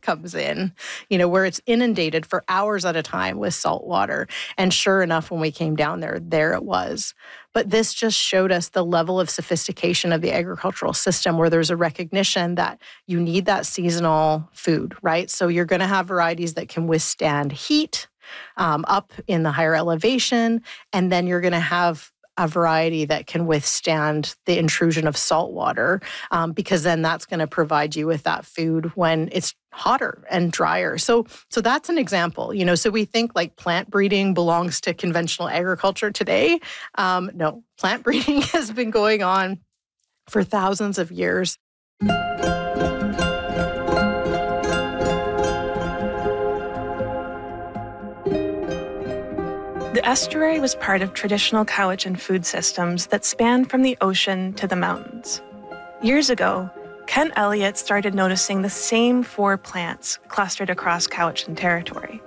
comes in, where it's inundated for hours at a time with salt water. And sure enough, when we came down there it was. But this just showed us the level of sophistication of the agricultural system, where there's a recognition that you need that seasonal food, right? So you're going to have varieties that can withstand heat up in the higher elevation, and then you're going to have a variety that can withstand the intrusion of salt water, because then that's going to provide you with that food when it's hotter and drier. So that's an example, so we think like plant breeding belongs to conventional agriculture today. No, plant breeding has been going on for thousands of years. The estuary was part of traditional Cowichan food systems that spanned from the ocean to the mountains. Years ago, Ken Elliott started noticing the same 4 plants clustered across Cowichan territory.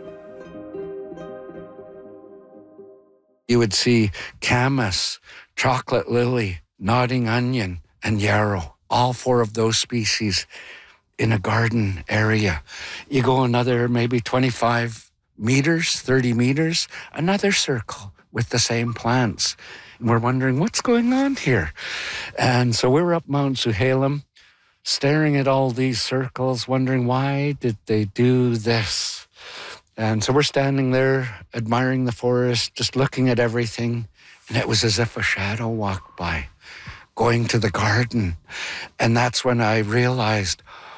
You would see camas, chocolate lily, nodding onion, and yarrow, all 4 of those species in a garden area. You go another maybe 25 meters, 30 meters, another circle with the same plants. And we're wondering, what's going on here? And so we were up Mount Zuhalem, staring at all these circles, wondering, why did they do this? And so we're standing there, admiring the forest, just looking at everything. And it was as if a shadow walked by, going to the garden. And that's when I realized,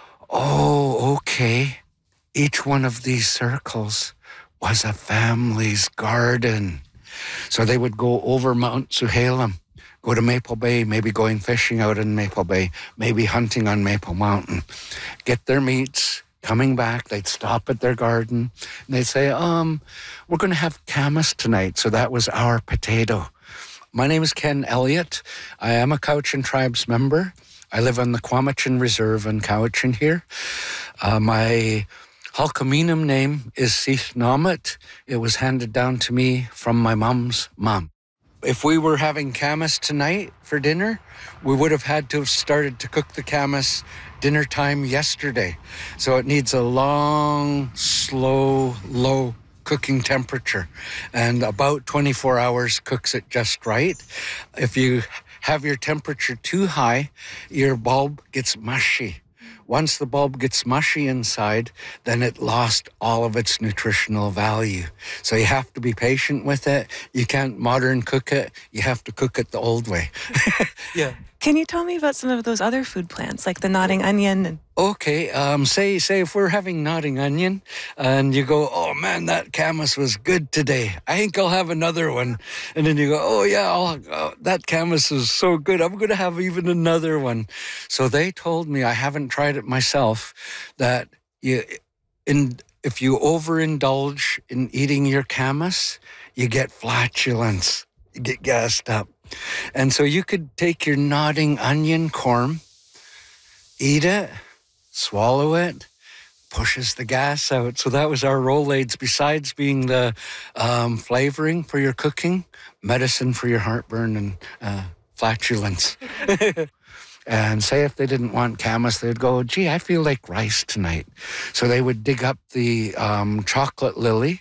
oh, okay, each one of these circles was a family's garden. So they would go over Mount Zuhalem, go to Maple Bay, maybe going fishing out in Maple Bay, maybe hunting on Maple Mountain, get their meats, coming back, they'd stop at their garden, and they'd say, we're going to have camas tonight. So that was our potato. My name is Ken Elliott. I am a Cowichan Tribes member. I live on the Quamachin Reserve in Cowichan here. My Halkaminum name is Sith Namut. It was handed down to me from my mom's mom. If we were having camas tonight for dinner, we would have had to have started to cook the camas dinner time yesterday. So it needs a long, slow, low cooking temperature. And about 24 hours cooks it just right. If you have your temperature too high, your bulb gets mushy. Once the bulb gets mushy inside, then it lost all of its nutritional value. So you have to be patient with it. You can't modern cook it. You have to cook it the old way. Yeah. Can you tell me about some of those other food plants, like the nodding onion? Okay, say if we're having nodding onion and you go, oh man, that camas was good today. I think I'll have another one. And then you go, oh yeah, that camas is so good. I'm going to have even another one. So they told me, I haven't tried it myself, that if you overindulge in eating your camas, you get flatulence, you get gassed up. And so you could take your nodding onion corm, eat it, swallow it, pushes the gas out. So that was our Rolaids. Besides being the flavoring for your cooking, medicine for your heartburn and flatulence. And say if they didn't want camas, they'd go, gee, I feel like rice tonight. So they would dig up the chocolate lily.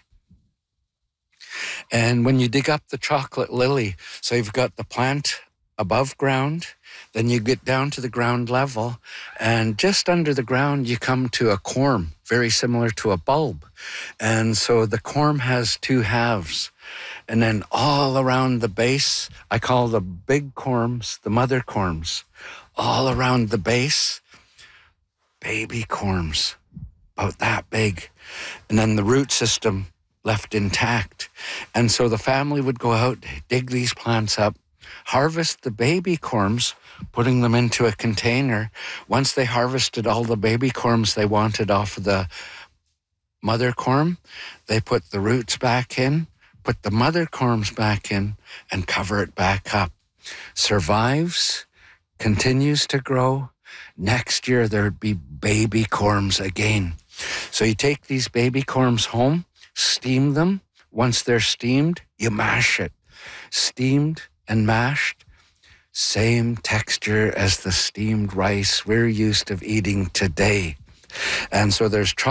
And when you dig up the chocolate lily, so you've got the plant above ground, then you get down to the ground level, and just under the ground, you come to a corm, very similar to a bulb. And so the corm has 2 halves. And then all around the base, I call the big corms, the mother corms. All around the base, baby corms, about that big. And then the root system left intact. And so the family would go out, dig these plants up, harvest the baby corms, putting them into a container. Once they harvested all the baby corms they wanted off of the mother corm, they put the roots back in, put the mother corms back in, and cover it back up. Survives, continues to grow. Next year, there'd be baby corms again. So you take these baby corms home, steam them. Once they're steamed, you mash it. Steamed and mashed, same texture as the steamed rice we're used to eating today. And so there's chocolate